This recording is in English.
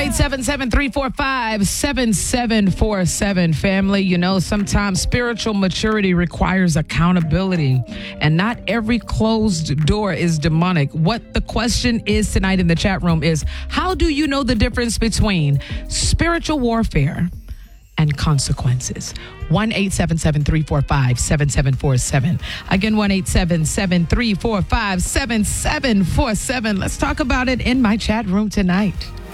1-877-345-7747. Family, you know, sometimes spiritual maturity requires accountability, and not every closed door is demonic. What the question is tonight in the chat room is, how do you know the difference between spiritual warfare and consequences? 1-877-345-7747. Again, 1-877-345-7747. Let's talk about it in my chat room tonight.